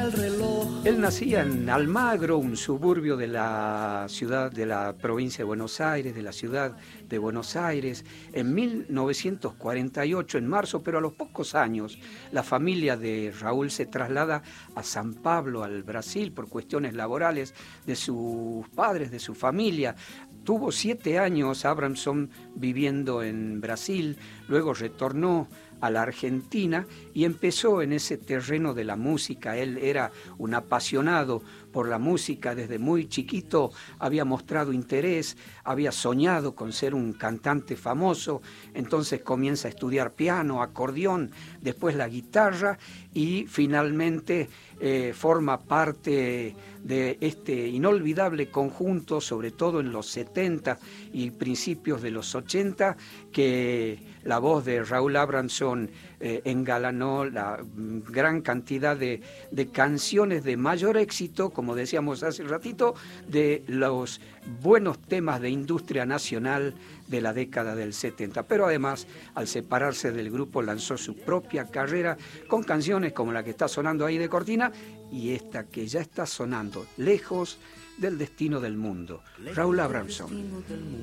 el reloj. Él nacía en Almagro, un suburbio de la ciudad, de la provincia de Buenos Aires, de la ciudad de Buenos Aires, en 1948, en marzo, pero a los pocos años, la familia de Raúl se traslada a San Pablo, al Brasil, por cuestiones laborales de sus padres, de su familia. Tuvo 7 años Abramson viviendo en Brasil, luego retornó a la Argentina y empezó en ese terreno de la música. Él era un apasionado por la música, desde muy chiquito había mostrado interés, había soñado con ser un cantante famoso, entonces comienza a estudiar piano, acordeón, después la guitarra y finalmente forma parte de este inolvidable conjunto, sobre todo en los 70 y principios de los 80, que la voz de Raúl Abramson engalanó la gran cantidad de canciones de mayor éxito, como decíamos hace un ratito, de los buenos temas de industria nacional de la década del 70. Pero además, al separarse del grupo, lanzó su propia carrera con canciones como la que está sonando ahí de cortina y esta que ya está sonando, Lejos del destino del mundo. Raúl Abramson.